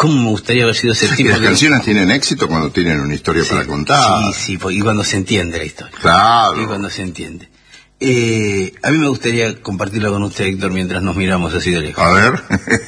¿Cómo me gustaría haber sido ese tipo? Las canciones tienen éxito cuando tienen una historia para contar. Sí, y cuando se entiende la historia. Claro. Y cuando se entiende. A mí me gustaría compartirla con usted, Héctor, mientras nos miramos así de lejos. A ver.